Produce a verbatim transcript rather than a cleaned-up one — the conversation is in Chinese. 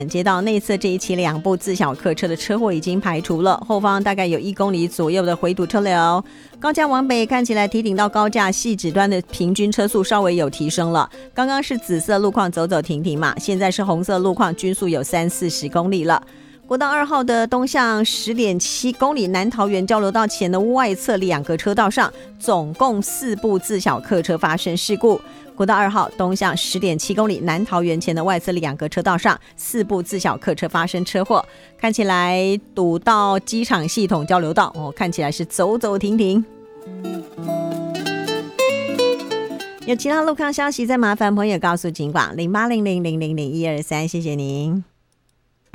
接到内侧这一期两部自小客车的车祸已经排除了，后方大概有一公里左右的回堵车流。高架往北看起来提顶到高架汐止端的平均车速稍微有提升了，刚刚是紫色路况走走停停嘛，现在是红色路况均速有三四十公里了。国道二号的东向 十点七公里南桃园交流道前的外侧两个车道上，总共四部自小客车发生事故。国道二号东向 十点七公里南桃园前的外侧两个车道上，四部自小客车发生车祸，看起来堵到机场系统交流道、哦、看起来是走走停停。有其他路况消息再麻烦朋友告诉警广零八零零零零零一二三，谢谢您。